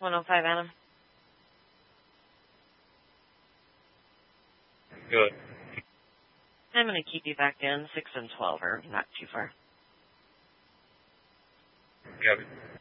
105, Adam. Good. I'm going to keep you back in. 6 and 12 are not too far. Got it.